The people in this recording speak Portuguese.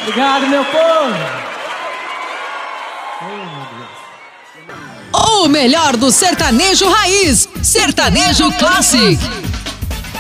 Obrigado, meu povo. O melhor do sertanejo raiz, Sertanejo Classic.